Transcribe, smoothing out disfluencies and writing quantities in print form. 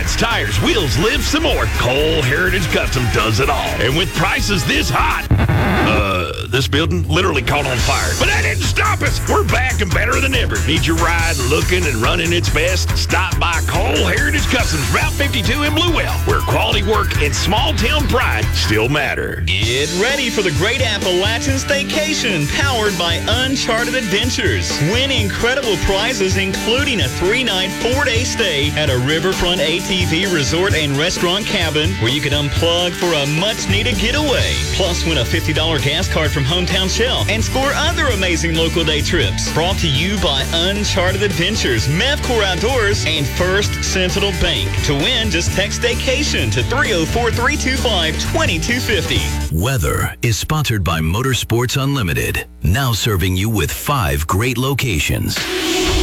Brakes, tires, wheels, live some more. Cole Heritage Custom does it all. And with prices this hot, this building literally caught on fire. But that didn't stop us. We're back and better than ever. Need your ride looking and running its best? Stop by Cole Heritage Customs, Route 52 in Bluewell, where quality work and small-town pride still matter. Get ready for the Great Appalachian Staycation, powered by Uncharted Adventures. Win incredible prizes, including a 3-night, 4-day stay at a riverfront ATV resort and restaurant cabin where you can unplug for a much-needed getaway. Plus, win a $50 gas card from Hometown Shell and score other amazing local day trips. Brought to you by Uncharted Adventures, Mevcor Outdoors, and First Sentinel Bank. To win, just text STAYCATION to 304-325-2250. Weather is sponsored by Motorsports Unlimited, now serving you with 5 great locations.